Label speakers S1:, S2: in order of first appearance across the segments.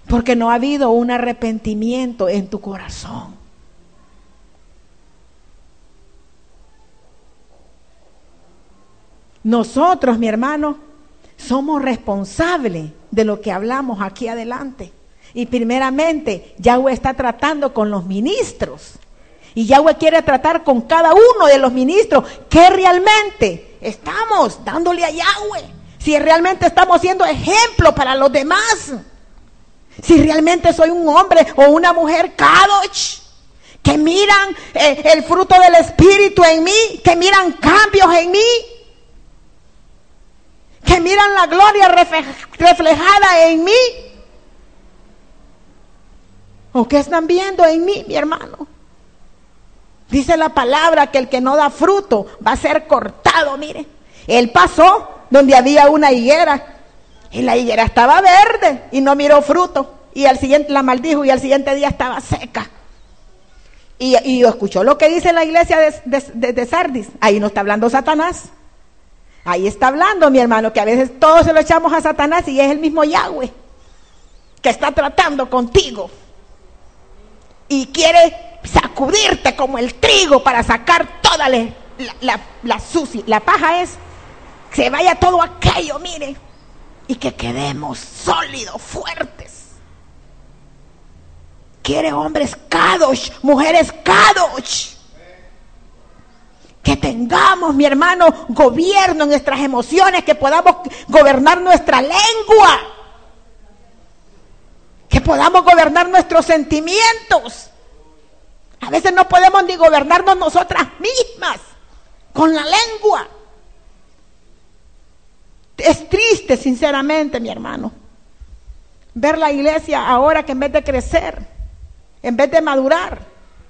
S1: Porque no ha habido un arrepentimiento en tu corazón. Nosotros, mi hermano, somos responsables de lo que hablamos aquí adelante. Y primeramente, Yahweh está tratando con los ministros. Y Yahweh quiere tratar con cada uno de los ministros. ¿Qué realmente estamos dándole a Yahweh? Si realmente estamos siendo ejemplo para los demás. Si realmente soy un hombre o una mujer kadosh, que miran el fruto del Espíritu en mí, que miran cambios en mí, que miran la gloria reflejada en mí. ¿O qué están viendo en mí, mi hermano? Dice la palabra que el que no da fruto va a ser cortado, mire. Él pasó donde había una higuera y la higuera estaba verde y no miró fruto. Y al siguiente la maldijo y al siguiente día estaba seca. Y escuchó lo que dice la iglesia de Sardis. Ahí no está hablando Satanás. Ahí está hablando, mi hermano, que a veces todos se lo echamos a Satanás y es el mismo Yahweh que está tratando contigo. Y quiere sacudirte como el trigo para sacar toda la sucia. La paja es que se vaya todo aquello, mire, y que quedemos sólidos, fuertes. Quiere hombres kadosh, mujeres kadosh. Que tengamos, mi hermano, gobierno en nuestras emociones, que podamos gobernar nuestra lengua, que podamos gobernar nuestros sentimientos. A veces no podemos ni gobernarnos nosotras mismas con la lengua. Es triste, sinceramente, mi hermano, ver la iglesia ahora que en vez de crecer, en vez de madurar.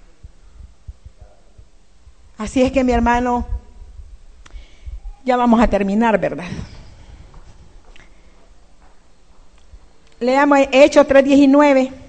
S1: Así es que, mi hermano, ya vamos a terminar, ¿verdad? Leamos Hechos 3:19.